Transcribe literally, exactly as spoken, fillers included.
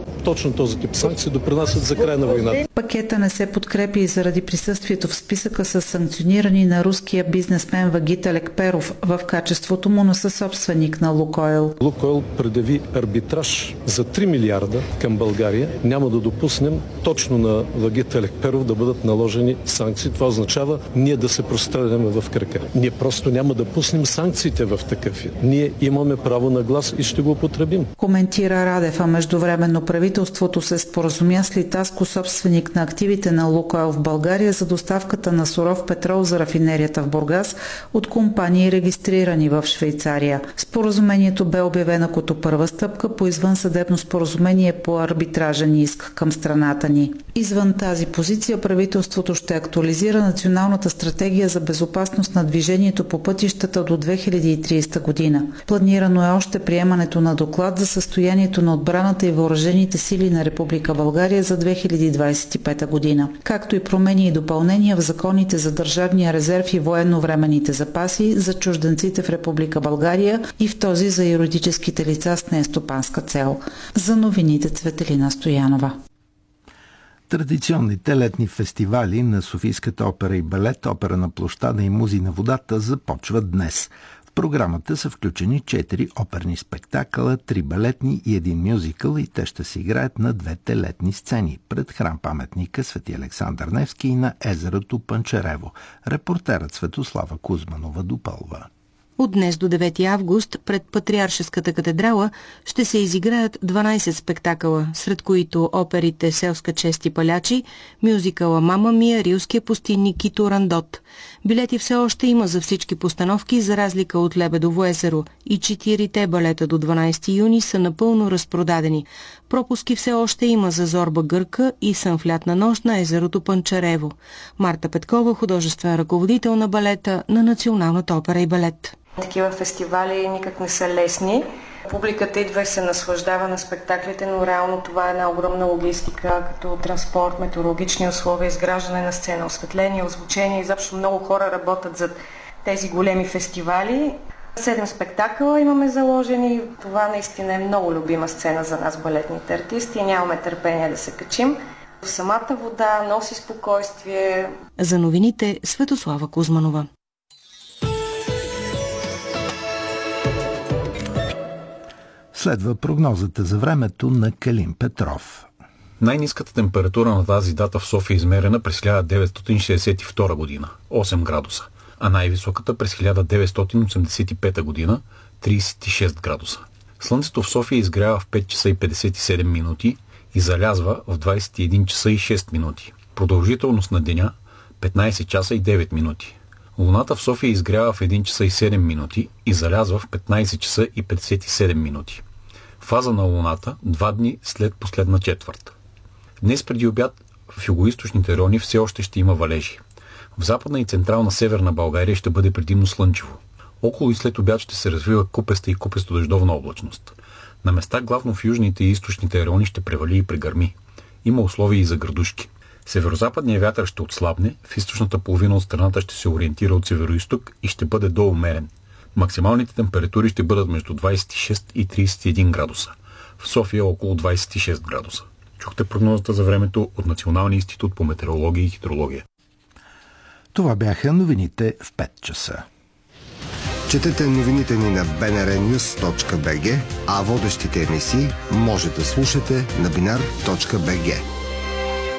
точно този тип санкции допринасят за край на войната. Пакета не се подкрепи и заради присъствието в списъка с санкционирани на руския бизнесмен Вагит Алекперов в качеството му на съсобственик на Лукойл. Лукойл предяви арбитраж за три милиарда към България. Няма да допуснем точно на Вагит Алекперов да бъдат наложени санкции. Това означава ние да се простреляме в крака. Ние просто няма да пуснем санкциите в такъв вид. Ние имаме право на глас и ще го употребим. Коментира Радев, а междувременно правителството се споразумя с Литаско, собственик на активите на Лукойл в България, за доставката на суров петрол за рафинерията в Бургас от компании, регистрирани в Швейцария. Споразумението бе обявено като първа стъпка по извънсъдебно споразумение по арбитражен иск към страната ни. Извън тази позиция правителството ще актуализира националната стратегия за безопасност на движението по пътищата до две хиляди и тридесета година. Планирано е още приемането на доклад за състоянието на отбраната и въоръжените сили на Република България за две хиляди двадесет и пета година, както и промени и допълнения в законите за държавния резерв и военновременните запаси за чужденците в Република България и в този за юридическите лица с нестопанска цел. За новините Цветелина Стоянова. Традиционните летни фестивали на Софийската опера и балет, Опера на площада и Музи на водата започват днес. В програмата са включени четири оперни спектакъла, три балетни и един мюзикъл и те ще се играят на двете летни сцени пред храм-паметника Свети Александър Невски и на езерото Панчарево. Репортерът Светослава Кузманова допълва. От днес до девети август пред Патриаршеската катедрала ще се изиграят дванадесет спектакъла, сред които оперите Селска чест и палячи, мюзикъла Мама Мия, Рилския пустинник и Турандот. Билети все още има за всички постановки, за разлика от Лебедово езеро, и четирите балета до дванадесети юни са напълно разпродадени. Пропуски все още има за Зорба Гърка и Сън в лятна нощ на езерото Панчарево. Марта Петкова, художествен ръководител на балета на Националната опера и балет. Такива фестивали никак не са лесни. Публиката идва и се наслаждава на спектаклите, но реално това е една огромна логистика, като транспорт, метеорологични условия, изграждане на сцена, осветление, озвучение. Изобщо много хора работят за тези големи фестивали. Седем спектакъла имаме заложени. Това наистина е много любима сцена за нас, балетните артисти. Нямаме търпение да се качим. В самата вода носи спокойствие. За новините Светослава Кузманова. Следва прогнозата за времето на Калин Петров. Най-ниската температура на тази дата в София е измерена през хиляда деветстотин шейсет и втора година – осем градуса, а най-високата през хиляда деветстотин осемдесет и пета година – тридесет и шест градуса. Слънцето в София изгрява в пет часа и петдесет и седем минути и залязва в двадесет и един часа и шест минути. Продължителност на деня – петнадесет часа и девет минути. Луната в София изгрява в един часа и седем минути и залязва в петнадесет часа и петдесет и седем минути. Фаза на Луната два дни след последна четвърт. Днес преди обяд в югоизточните райони все още ще има валежи. В западна и централна северна България ще бъде предимно слънчево. Около и след обяд ще се развива купеста и купесто-дъждовна облачност. На места главно в южните и източните райони ще превали и прегърми. Има условия и за градушки. Северозападният вятър ще отслабне, в източната половина от страната ще се ориентира от североизток и ще бъде доумерен. Максималните температури ще бъдат между двадесет и шест и тридесет и един градуса. В София около двадесет и шест градуса. Чухте прогнозата за времето от Националния институт по метеорология и хидрология. Това бяха новините в пет часа. Четете новините ни на би ен ар нюз точка би джи, а водещите емисии може да слушате на бинар точка би джи.